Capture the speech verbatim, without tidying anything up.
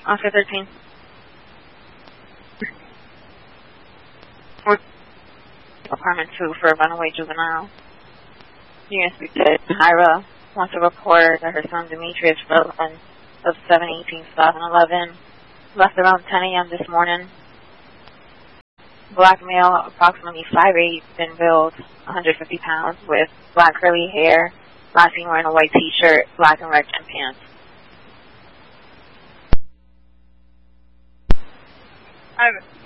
Oscar thirteen. Apartment two for a runaway juvenile. You can speak to Myra. Wants to report that her son Demetrius Phillips of seven eighteen two thousand eleven left around ten a.m. this morning. Black male, approximately five eight, thin build, one hundred fifty pounds, with black curly hair, last seen wearing a white t-shirt, black and red gym pants. Ivan.